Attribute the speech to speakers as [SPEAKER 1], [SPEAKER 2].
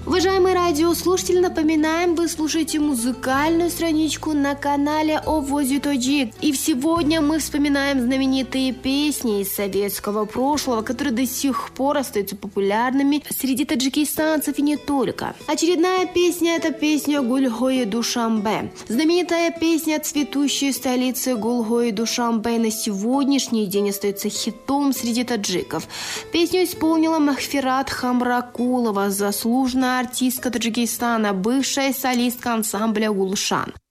[SPEAKER 1] Уважаемые радиослушатели, напоминаем, вы слушаете музыкальную страничку на канале Овози Тоджик. И сегодня мы вспоминаем знаменитые песни из советского прошлого, которые до сих пор остаются популярными среди таджикистанцев и не только. Очередная песня – это песня Гульгои Душанбе. Знаменитая песня цветущей столицы Гульгои Душанбе на сегодняшний день остается хитом среди таджиков. Песню исполнила Махфират Хамракулова, заслуженная артистка Таджикистана, бывшая солистка ансамбля «Гулшан».